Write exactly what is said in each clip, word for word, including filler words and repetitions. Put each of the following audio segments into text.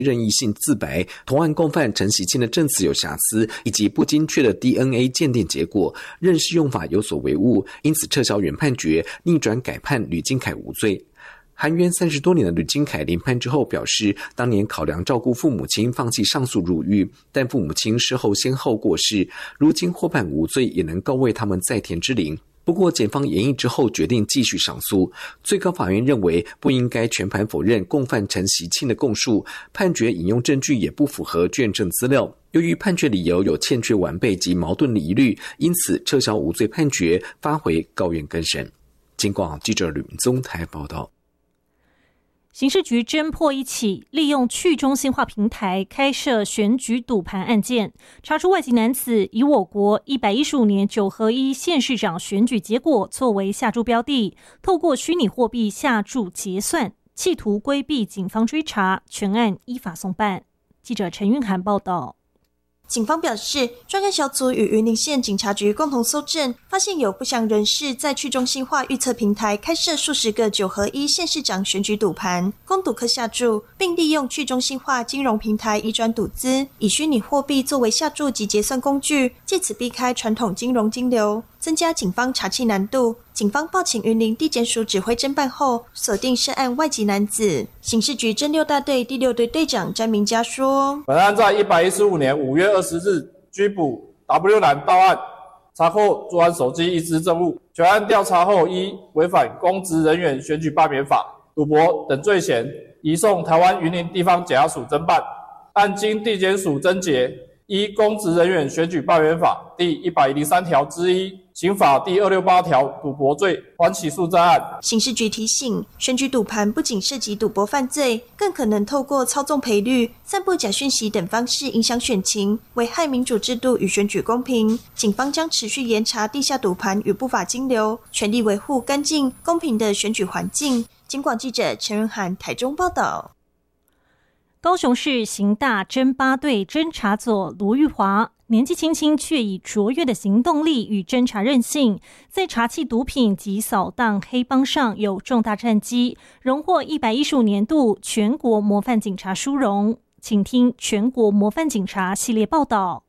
任意性自白、同案共犯陈喜庆的证词有瑕疵，以及不精确的 D N A 鉴定结果，认识用法有所违误，因此撤销原判决，逆转改判吕金凯无罪。含冤三十多年的吕金凯临判之后表示，当年考量照顾父母亲，放弃上诉入狱，但父母亲事后先后过世，如今获判无罪，也能告慰他们在天之灵。不过检方研议之后决定继续上诉，最高法院认为不应该全盘否认共犯陈喜庆的供述，判决引用证据也不符合卷证资料。由于判决理由有欠缺完备及矛盾的疑虑，因此撤销无罪判决，发回高院更审。经广记者吕明宗台报道。 刑事局侦破一起利用去中心化平台开设选举赌盘案件，查出外籍男子以我国一百一十五年九合一县市长选举结果作为下注标的，透过虚拟货币下注结算，企图规避警方追查，全案依法送办。记者陈韵涵报道。 警方表示，专案小组与云林县警察局共同搜证，发现有不详人士在去中心化预测平台开设数十个九合一县市长选举赌盘，供赌客下注，并利用去中心化金融平台移转赌资，以虚拟货币作为下注及结算工具，借此避开传统金融金流，增加警方查缉难度。警方报请云林地检署指挥侦办后，锁定涉案外籍男子。刑事局侦六大队第六队队长詹明佳说：“ 本案在一百一十五年五月二十日拘捕 W 男到案，查获作案手机一支证物。全案调查后，依违反公职人员选举罢免法、赌博等罪嫌，移送台湾云林地方检察署侦办。案经地检署侦结，依公职人员选举罢免法第一百零三条之一。”刑法第二六八条赌博罪还起诉在案。 刑事局提醒，选举赌盘不仅涉及赌博犯罪，更可能透过操纵赔率、散布假讯息等方式影响选情，危害民主制度与选举公平。警方将持续严查地下赌盘与不法金流，全力维护干净公平的选举环境。警广记者陈润涵台中报道。 高雄市刑大侦八队侦查佐卢玉华年纪轻轻，却以卓越的行动力与侦查韧性，在查缉毒品及扫荡黑帮上有重大战绩，荣获一百一十五年度全国模范警察殊荣。请听全国模范警察系列报道。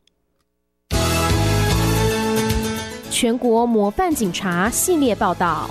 全国模范警察系列报道。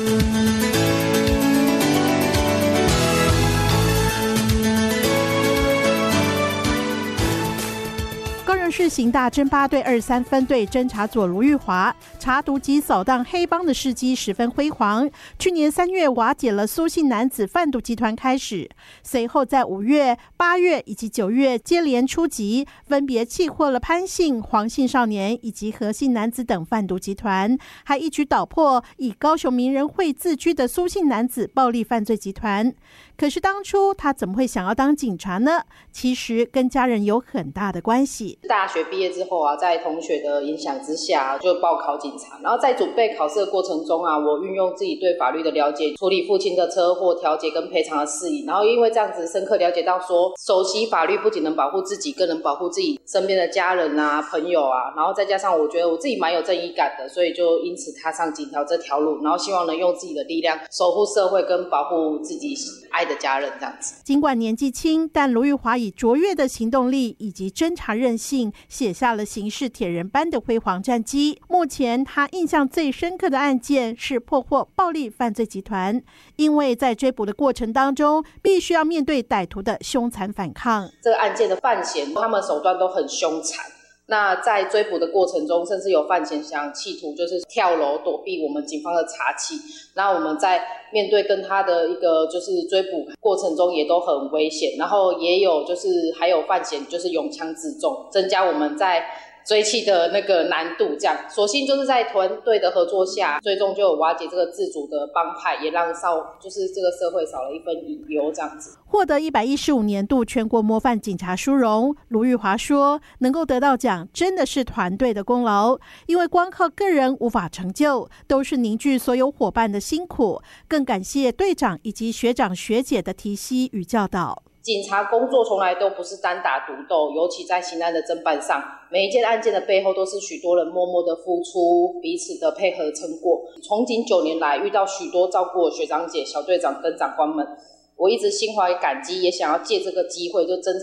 高雄市刑大侦八队二十三分队侦查佐卢玉华查毒及扫荡黑帮的事迹十分辉煌。去年三月瓦解了苏姓男子贩毒集团开始，随后在五月、八月以及九月接连出击，分别缉获了潘姓、黄姓少年以及何姓男子等贩毒集团，还一举捣破以高雄名人会自居的苏姓男子暴力犯罪集团。可是当初他怎么会想要当警察呢？其实跟家人有很大的关系。 大学毕业之后啊，在同学的影响之下，就报考警察。然后在准备考试的过程中啊，我运用自己对法律的了解，处理父亲的车祸调解跟赔偿的事宜。然后因为这样子深刻了解到说，熟悉法律不仅能保护自己，更能保护自己身边的家人啊、朋友啊。然后再加上我觉得我自己蛮有正义感的，所以就因此踏上警察这条路。然后希望能用自己的力量守护社会跟保护自己爱的家人这样子。 尽管年纪轻，但卢玉华以卓越的行动力以及侦查韧性，写下了刑事铁人般的辉煌战绩。目前他印象最深刻的案件是破获暴力犯罪集团，因为在追捕的过程当中，必须要面对歹徒的凶残反抗。 这个案件的犯嫌，他们手段都很凶残。那在追捕的过程中，甚至有犯嫌想企图就是跳楼躲避我们警方的查缉。那我们在面对跟他的一个就是追捕过程中也都很危险，然后也有就是还有犯嫌就是拥枪自重，增加我们在追缉的那个难度，这样，所幸就是在团队的合作下，最终就有瓦解这个自主的帮派，也让少就是这个社会少了一份隐忧，这样子。 获得一百一十五年度全国模范警察殊荣，卢玉华说，能够得到奖真的是团队的功劳，因为光靠个人无法成就，都是凝聚所有伙伴的辛苦，更感谢队长以及学长学姐的提携与教导。 警察工作从来都不是单打独斗，尤其在刑案的侦办上，每一件案件的背后都是许多人默默的付出，彼此的配合成果。从警九年来，遇到许多照顾我学长姐、小队长跟长官们，我一直心怀感激，也想要借这个机会就真诚